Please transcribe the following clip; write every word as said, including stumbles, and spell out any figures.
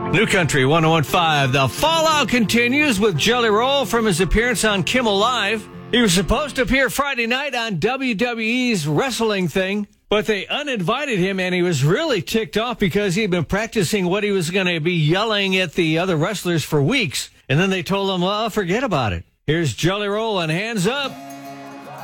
New Country one oh one point five. The fallout continues with Jelly Roll from his appearance on Kimmel Live. He was supposed to appear Friday night on W W E's wrestling thing, but they uninvited him, and he was really ticked off because he'd been practicing what he was going to be yelling at the other wrestlers for weeks. And then they told him, well, forget about it. Here's Jelly Roll and Hands Up.